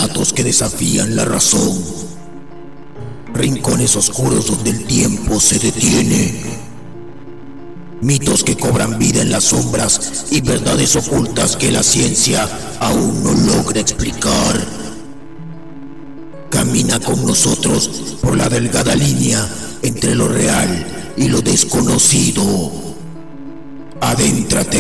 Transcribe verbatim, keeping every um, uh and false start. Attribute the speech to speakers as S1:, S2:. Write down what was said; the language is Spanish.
S1: relatos que desafían la razón, rincones oscuros donde el tiempo se detiene, mitos que cobran vida en las sombras y verdades ocultas que la ciencia aún no logra explicar. Camina con nosotros por la delgada línea entre lo real y lo desconocido. Adéntrate